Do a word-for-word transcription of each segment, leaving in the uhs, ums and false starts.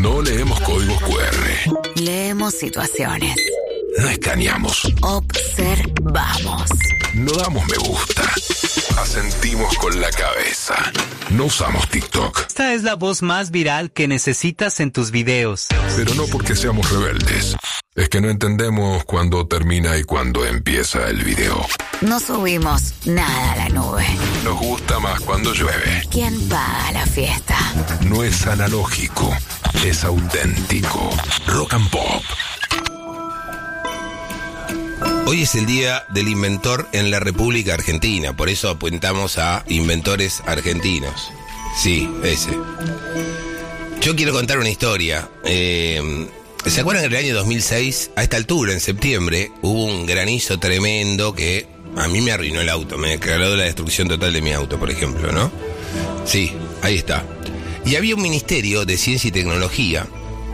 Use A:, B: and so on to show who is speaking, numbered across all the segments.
A: No leemos códigos cu erre.
B: Leemos situaciones.
A: No escaneamos.
B: Observamos.
A: No damos me gusta. Asentimos con la cabeza. No usamos TikTok.
C: Esta es la voz más viral que necesitas en tus videos.
A: Pero no porque seamos rebeldes. Es que no entendemos cuándo termina y cuándo empieza el video.
B: No subimos nada a la nube.
A: Nos gusta más cuando llueve.
B: ¿Quién paga la fiesta?
A: No es analógico, es auténtico. Rock and Pop.
D: Hoy es el Día del Inventor en la República Argentina, por eso apuntamos a inventores argentinos. Sí, ese. Yo quiero contar una historia. Eh, ¿Se acuerdan que en el año dos mil seis, a esta altura, en septiembre, hubo un granizo tremendo que a mí me arruinó el auto, me declaró la destrucción total de mi auto, por ejemplo, ¿no? Sí, ahí está. Y había un ministerio de Ciencia y Tecnología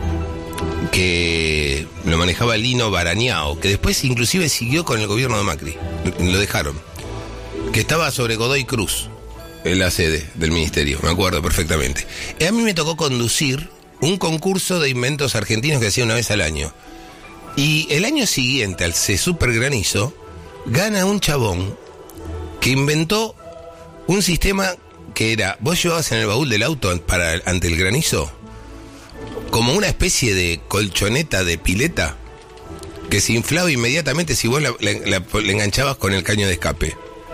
D: que lo manejaba Lino Barañao, que después inclusive siguió con el gobierno de Macri, lo dejaron, que estaba sobre Godoy Cruz, en la sede del ministerio, me acuerdo perfectamente. Y a mí me tocó conducir un concurso de inventos argentinos que hacía una vez al año. Y el año siguiente, al se super granizo, gana un chabón que inventó un sistema que era, vos llevabas en el baúl del auto para ante el granizo como una especie de colchoneta de pileta que se inflaba inmediatamente si vos la, la, la, la enganchabas con el caño de escape.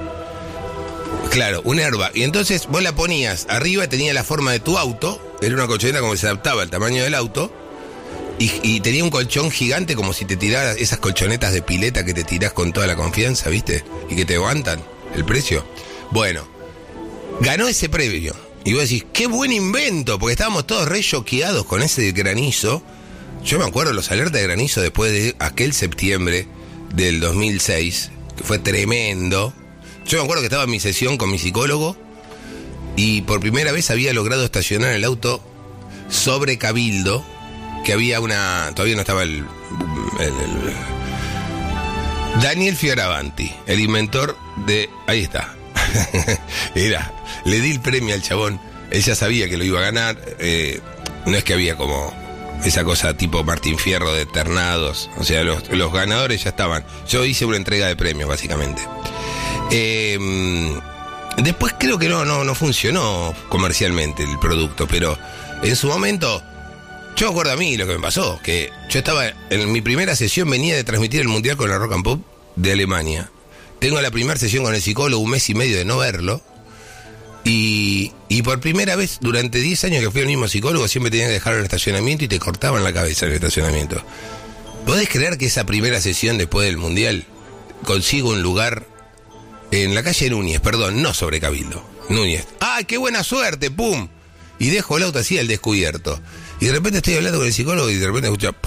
D: Claro, un airbag. Y entonces vos la ponías arriba, tenía la forma de tu auto, era una colchoneta como que se adaptaba al tamaño del auto, y, y tenía un colchón gigante como si te tiraras esas colchonetas de pileta que te tirás con toda la confianza, ¿viste? Y que te aguantan el precio. Bueno, ganó ese premio. Y vos decís, qué buen invento, porque estábamos todos re choqueados con ese granizo. Yo me acuerdo los alertas de granizo después de aquel septiembre del dos mil seis, que fue tremendo. Yo me acuerdo que estaba en mi sesión con mi psicólogo y por primera vez había logrado estacionar el auto sobre Cabildo, que había una... Todavía no estaba el... el, el Daniel Fioravanti, el inventor de... Ahí está. Era, le di el premio al chabón. Ella sabía que lo iba a ganar. Eh, no es que había como esa cosa tipo Martín Fierro de ternados. O sea, los, los ganadores ya estaban. Yo hice una entrega de premios, básicamente. Eh, después creo que no, no, no funcionó comercialmente el producto, pero en su momento, yo me acuerdo a mí lo que me pasó, que yo estaba en mi primera sesión, venía de transmitir el Mundial con la Rock and Pop de Alemania. Tengo la primera sesión con el psicólogo, un mes y medio de no verlo, y, y por primera vez durante diez años que fui al mismo psicólogo, siempre tenía que dejarlo en el estacionamiento y te cortaban la cabeza en el estacionamiento. ¿Podés creer que esa primera sesión después del Mundial consigo un lugar en la calle Núñez, perdón, no sobre Cabildo, Núñez? ¡Ay, qué buena suerte! ¡Pum! Y dejo el auto así al descubierto. Y de repente estoy hablando con el psicólogo y de repente escucho...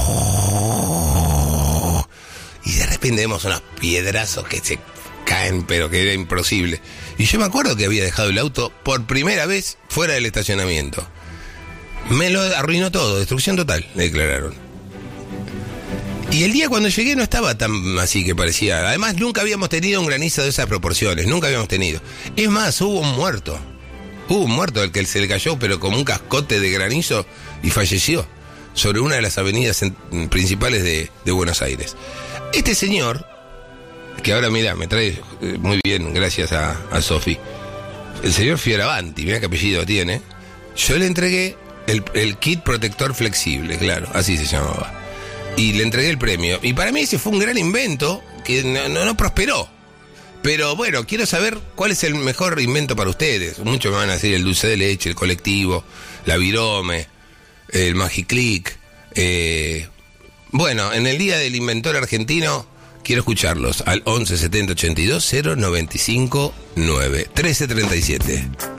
D: Y de repente vemos unos piedrazos que se caen, pero que era imposible. Y yo me acuerdo que había dejado el auto por primera vez fuera del estacionamiento. Me lo arruinó todo, destrucción total, le declararon. Y el día cuando llegué no estaba tan así que parecía. Además, nunca habíamos tenido un granizo de esas proporciones, nunca habíamos tenido. Es más, hubo un muerto. Hubo un muerto al que se le cayó, pero como un cascote de granizo, y falleció sobre una de las avenidas en, principales de, de Buenos Aires. Este señor, que ahora mira, me trae eh, muy bien, gracias a, a Sofi, el señor Fioravanti, mira qué apellido tiene, yo le entregué el, el kit protector flexible, claro, así se llamaba. Y le entregué el premio. Y para mí ese fue un gran invento que no, no, no prosperó. Pero bueno, quiero saber cuál es el mejor invento para ustedes. Muchos me van a decir el dulce de leche, el colectivo, la virome, el Magiclick. Eh, bueno, en el Día del Inventor Argentino quiero escucharlos al once setenta ochenta y dos cero noventa y cinco nueve trece treinta y siete.